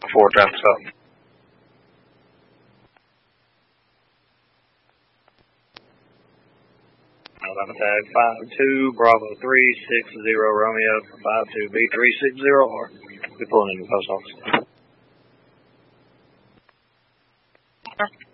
before traffic stop. Alabama tag 52 Bravo 360 Romeo 52 B360R. We're pulling into the post office.